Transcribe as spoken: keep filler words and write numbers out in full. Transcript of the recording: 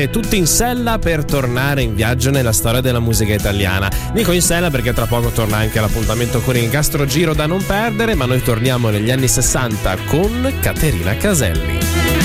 tutti in sella per tornare in viaggio nella storia della musica italiana. Dico in sella perché tra poco torna anche l'appuntamento con il Gastrogiro da non perdere, ma noi torniamo negli anni sessanta con Caterina Caselli.